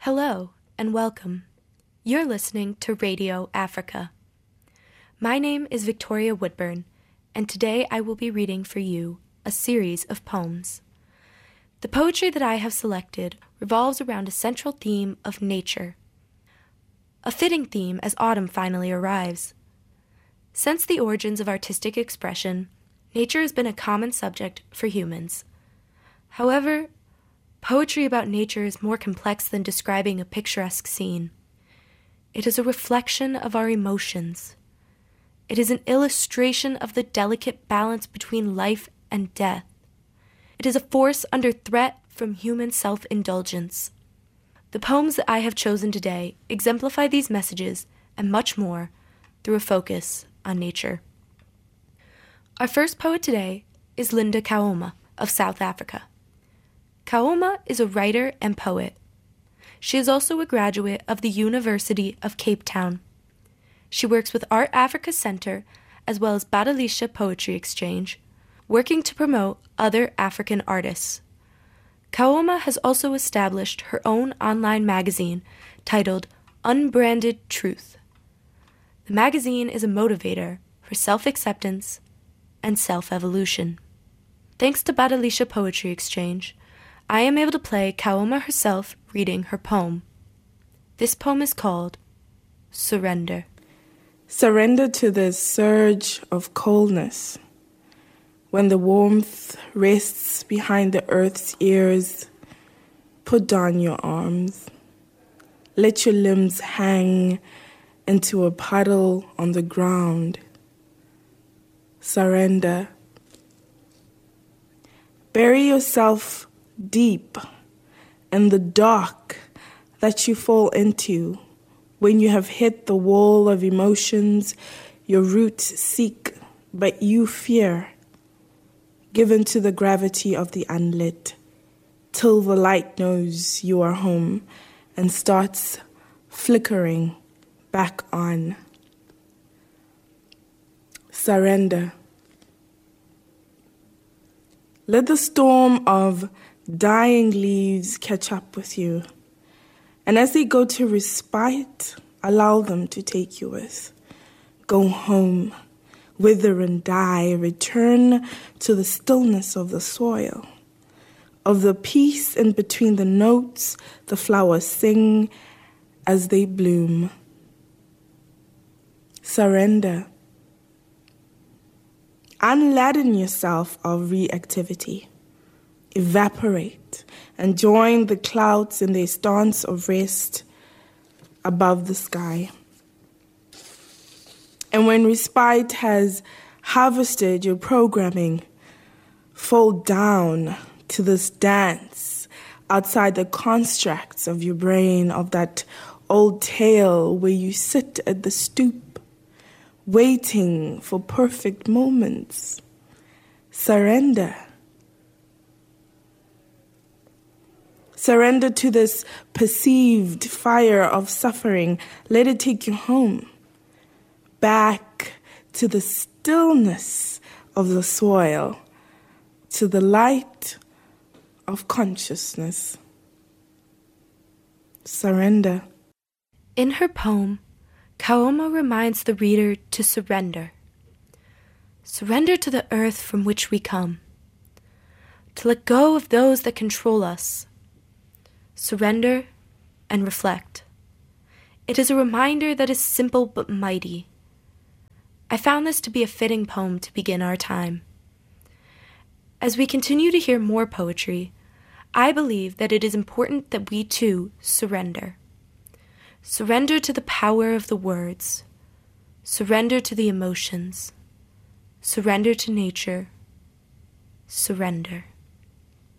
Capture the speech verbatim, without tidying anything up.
Hello and welcome. You're listening to Radio Africa. My name is Victoria Woodburn, and today I will be reading for you a series of poems. The poetry that I have selected revolves around a central theme of nature. A fitting theme as autumn finally arrives. Since the origins of artistic expression, nature has been a common subject for humans. However, poetry about nature is more complex than describing a picturesque scene. It is a reflection of our emotions. It is an illustration of the delicate balance between life and death. It is a force under threat from human self-indulgence. The poems that I have chosen today exemplify these messages and much more through a focus on nature. Our first poet today is Linda Kaoma of South Africa. Kaoma is a writer and poet. She is also a graduate of the University of Cape Town. She works with Art Africa Center as well as Badilisha Poetry Exchange, working to promote other African artists. Kaoma has also established her own online magazine titled Unbranded Truth. The magazine is a motivator for self-acceptance and self-evolution. Thanks to Badilisha Poetry Exchange, I am able to play Kaoma herself reading her poem. This poem is called Surrender. Surrender to the surge of coldness. When the warmth rests behind the earth's ears, put down your arms. Let your limbs hang into a puddle on the ground. Surrender. Bury yourself deep in the dark that you fall into when you have hit the wall of emotions your roots seek but you fear. Given to the gravity of the unlit, till the light knows you are home and starts flickering back on. Surrender. Let the storm of dying leaves catch up with you, and as they go to respite, allow them to take you with. Go home. Wither and die, return to the stillness of the soil, of the peace in between the notes the flowers sing as they bloom. Surrender. Unladen yourself of reactivity. Evaporate and join the clouds in their stance of rest above the sky. And when respite has harvested your programming, fall down to this dance outside the constructs of your brain, of that old tale where you sit at the stoop, waiting for perfect moments. Surrender. Surrender to this perceived fire of suffering. Let it take you home. Back to the stillness of the soil, to the light of consciousness. Surrender. In her poem, Kaoma reminds the reader to surrender. Surrender to the earth from which we come. To let go of those that control us. Surrender and reflect. It is a reminder that is simple but mighty. I found this to be a fitting poem to begin our time. As we continue to hear more poetry, I believe that it is important that we too surrender. Surrender to the power of the words. Surrender to the emotions. Surrender to nature. Surrender.